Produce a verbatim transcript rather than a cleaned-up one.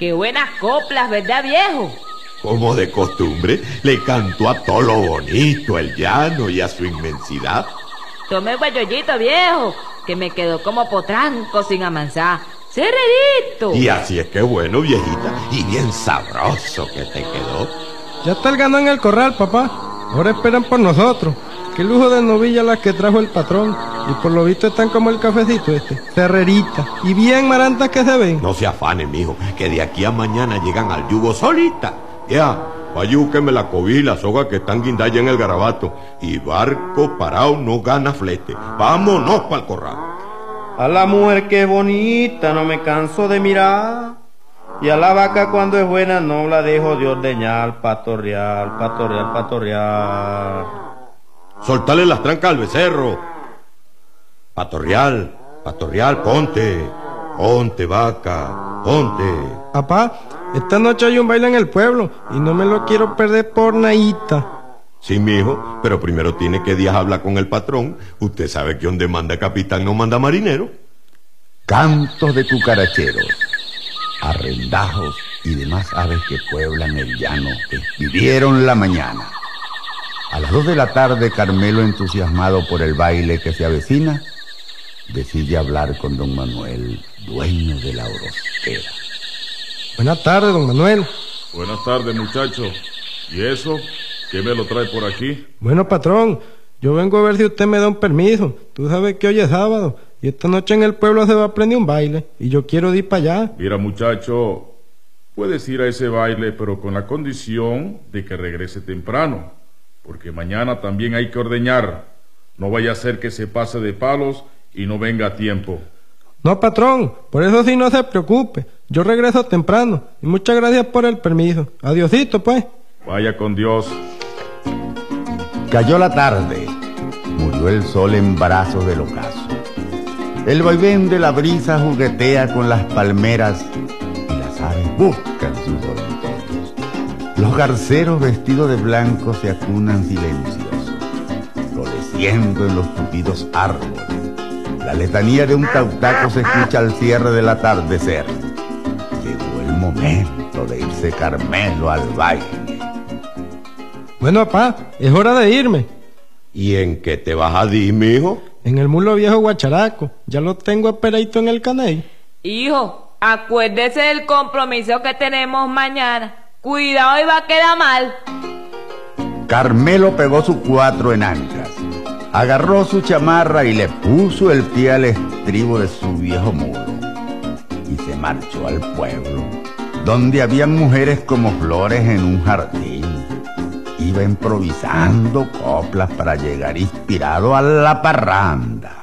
Qué buenas coplas, ¿verdad, viejo? Como de costumbre, le cantó a todo lo bonito, el llano y a su inmensidad. Tome guayollito, viejo, que me quedó como potranco sin amansar. ¡Cerrerito! Y así es que bueno, viejita, y bien sabroso que te quedó. Ya está el ganado en el corral, papá. Ahora esperan por nosotros. Qué lujo de novillas las que trajo el patrón. Y por lo visto están como el cafecito este, cerrerita. Y bien marantas que se ven. No se afane, mijo, que de aquí a mañana llegan al yugo solita. Ya, payúqueme la cobija y la soga que están guindadas en el garabato. Y barco parado no gana flete. Vámonos pa'l corral. A la mujer que es bonita no me canso de mirar. Y a la vaca cuando es buena no la dejo de ordeñar. Patorreal, patorreal, patorreal. Soltale las trancas al becerro. Patorreal, patorreal, ponte. Ponte, vaca, ponte. Papá, esta noche hay un baile en el pueblo y no me lo quiero perder por naíta. Sí, mijo, pero primero tiene que Díaz hablar con el patrón. Usted sabe que donde manda capitán no manda marinero. Cantos de cucaracheros, arrendajos y demás aves que pueblan el llano despidieron la mañana. A las dos de la tarde, Carmelo, entusiasmado por el baile que se avecina, decide hablar con don Manuel, dueño de la orostera. Buenas tardes, don Manuel. Buenas tardes, muchacho. ¿Y eso? ¿Qué me lo trae por aquí? Bueno, patrón, yo vengo a ver si usted me da un permiso. Tú sabes que hoy es sábado y esta noche en el pueblo se va a prender un baile y yo quiero ir para allá. Mira, muchacho, puedes ir a ese baile, pero con la condición de que regrese temprano, porque mañana también hay que ordeñar. No vaya a ser que se pase de palos y no venga a tiempo. No, patrón, por eso sí no se preocupe. Yo regreso temprano y muchas gracias por el permiso. Adiosito, pues. Vaya con Dios. Cayó la tarde, murió el sol en brazos del ocaso. El vaivén de la brisa juguetea con las palmeras y las aves buscan sus dormitorios. Los garceros vestidos de blanco se acunan silenciosos, floreciendo en los tupidos árboles. La letanía de un tautaco se escucha al cierre del atardecer. Llegó el momento de irse Carmelo al baile. Bueno, papá, es hora de irme. ¿Y en qué te vas a ir, mijo? En el mulo viejo guacharaco. Ya lo tengo esperadito en el caney. Hijo, acuérdese del compromiso que tenemos mañana. Cuidado y va a quedar mal. Carmelo pegó su cuatro en ancas, agarró su chamarra y le puso el pie al estribo de su viejo mulo. Y se marchó al pueblo, donde habían mujeres como flores en un jardín. Iba improvisando coplas para llegar inspirado a la parranda.